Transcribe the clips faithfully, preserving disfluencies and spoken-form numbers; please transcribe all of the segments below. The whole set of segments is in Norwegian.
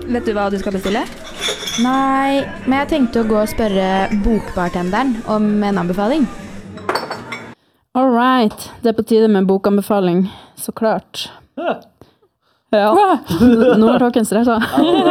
Vet du hva du skal bestille? Nei, men jeg tenkte å gå og spørre bokbartenderen om en anbefaling. All right, det er på tide med bokanbefaling, så klart. Ja. Ja, nå er Håken stresset.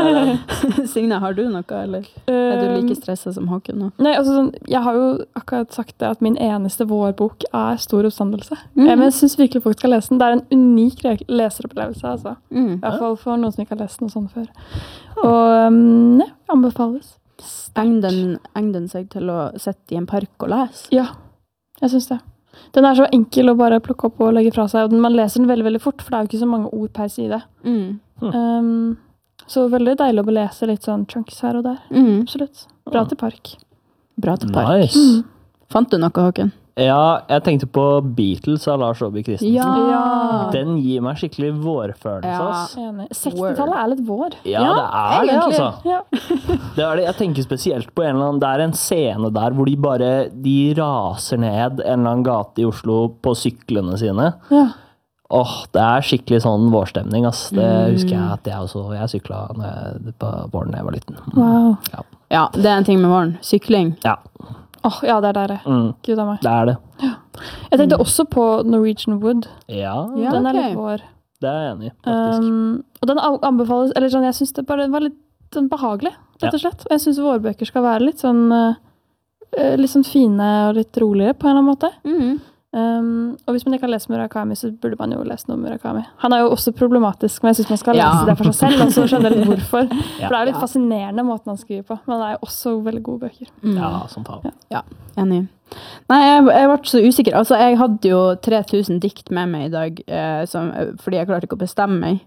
Signe, har du noe, eller er du like stresset som Håken nå? Nei, altså, sånn, jeg har jo akkurat sagt det at min eneste vårbok er Stor oppstandelse. Mhm. Men jeg synes virkelig folk skal lese den. Det er en unik re- leseropplevelse, altså. Mm. I hvert fall for noen som ikke har lest noe sånt før. Og um, ja, anbefales. Egner den, egner den seg til å sette i en park og lese? Ja, jeg synes det. Den er så enkel å bare plukke opp og legge fra seg, og den, man leser den veldig, veldig fort, for det er jo ikke så mange ord per side. Mm. Um, så veldig deilig å lese litt sånn chunks her og der. Mm. Absolutt. Bra til park. Bra til park. Nice. Mm. Fant du noe, Håken? Ja, jeg tenkte på Beatles av Lars Saabye Christensen. Ja. Den gir meg skikkelig vårfølelse, Ja. ass. Enig. sekstitallet er litt vår. Ja, Ja, det er det, egentlig. altså. Ja. Det er det. Jeg tenker spesielt på en eller annen, det er en scene der hvor de bare, de raser ned en eller annen gate i Oslo på syklene sine. Ja. Åh, det er skikkelig sånn vårstemning, ass. Det Mm. husker jeg at jeg også, jeg syklet når jeg, på våren da jeg var liten. Wow. Ja, det er en ting med våren. Sykling. Ja, Åh, ja, det er der. mm, Gud av meg. det er det. Jeg tenkte også på Norwegian Wood. Ja, Ja, Den er ok. litt vår. det er jeg enig i, faktisk. Um, og den an- anbefales, eller sånn, jeg synes det bare var litt sånn behagelig, rett og slett. Og jeg synes vårbøker skal være litt sånn, uh, litt sånn fine og litt roligere på en eller annen måte. Mm. Um, og hvis man ikke har lest Murakami, så burde man jo lese noe om Murakami. Han er jo også problematisk, men jeg synes man skal Ja. lese det for seg selv, og så skjønner jeg litt hvorfor. Ja. For det er jo litt Ja. fascinerende måten han skriver på, men det er jo også veldig gode bøker. Mm. Ja, som faen. Enig. Nei, jeg, jeg ble så usikker. Altså, jeg hadde jo tre tusen dikt med meg i dag, eh, som, fordi jeg klarte ikke å bestemme meg.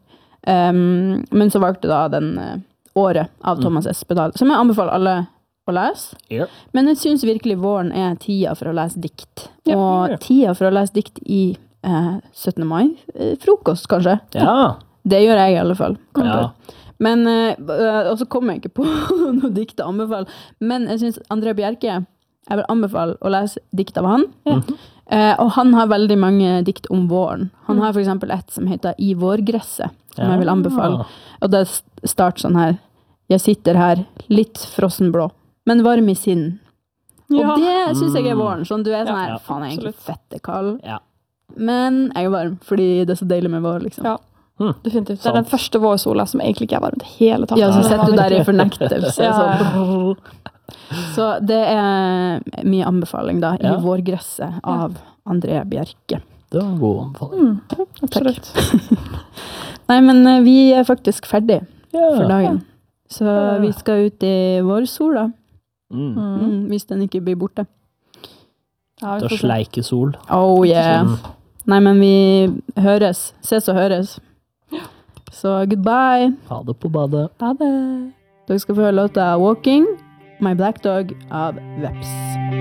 Um, men så valgte da den eh, året av Thomas Espedal, som jeg anbefaler alle å lese. Ja. Men jeg synes virkelig våren er tida for å lese dikt. Ja. Og tida for å lese dikt i eh, syttende mai. Eh, frokost, kanskje. Ja. Det gjør jeg i alle fall. kanskje. Ja. Men, eh, og så kommer jeg ikke på noe dikt å anbefale. Men jeg synes André Bjerke, jeg vil anbefale å lese dikt av han. Mhm. Eh, og han har veldig mange dikt om våren. Han har for eksempel et som heter I vårgresset, som jeg vil anbefale. Og det starter sånn her. Jeg sitter her, litt frossenblå, men varm i sinn. Ja. Og det synes jeg er våren. Sånn, du er sånn her, Ja, faen, jeg er egentlig absolutt. fette kald. Ja. Men jeg er varm, fordi det er så deilig med vår, liksom. Ja. Hm. Definitivt. Det er den første vårsola som egentlig ikke er varm det hele tatt. Ja, så Den sitter du var der i virkelig- fornektelse. Ja. Så. så det er min anbefaling da, I Ja. vårgresset av André Bjerke. Det var en god anbefaling. Mm, absolutt. Nei, men eh, vi er faktisk ferdig Ja. for dagen. Så vi skal ut i vårsola, Mm. Mm. mm, hvis den ikke blir borte. Ja, vi Da får se. sleike sol. Oh yeah. Mm. Nei, men vi høres. Ses og høres. Så goodbye. Ha det på badet. Ha det. Dere skal få høre låta Walking, My Black Dog av Veps.